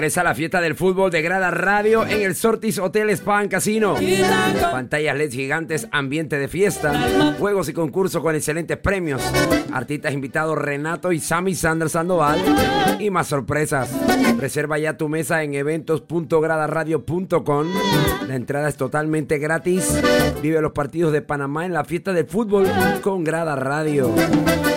Regresa la fiesta del fútbol de Grada Radio en el Sortis Hotel Spa and Casino. Pantallas LED gigantes, ambiente de fiesta, juegos y concursos con excelentes premios. Artistas invitados Renato y Sammy Sandra Sandoval y más sorpresas. Reserva ya tu mesa en eventos.gradaradio.com. La entrada es totalmente gratis. Vive los partidos de Panamá en la fiesta del fútbol con Grada Radio.